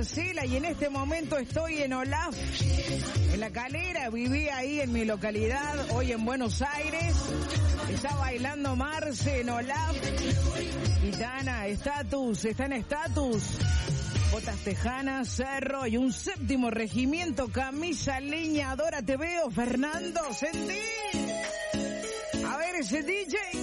Marcela y en este momento estoy en Olaf, en La Calera. Viví ahí en mi localidad, hoy en Buenos Aires. Está bailando Marce en Olaf. Gitana, Estatus, está en Estatus. Botas Tejanas, Cerro y un 7º regimiento, camisa leñadora. Te veo, Fernando, sentí. A ver ese DJ.